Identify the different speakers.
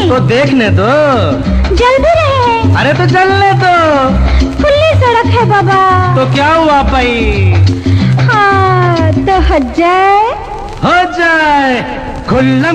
Speaker 1: तो देखने दो।
Speaker 2: जल भी रहे हैं।
Speaker 1: अरे तो चलने दो।
Speaker 2: खुली सड़क है बाबा।
Speaker 1: तो क्या हुआ भाई?
Speaker 2: हाँ तो हो जाए।
Speaker 1: हो जाए खुल्लम